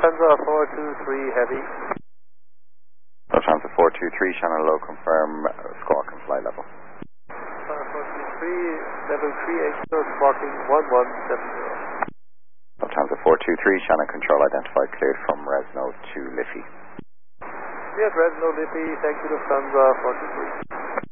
Lufthansa 423 Heavy. Lufthansa 423, Shannon Low, confirm squawk and flight level. 423, level 380, squawking 1170. Lufthansa 423, Shannon Control identified, cleared from Resno to Liffey. Yes, Resno Liffey, thank you Lufthansa 423.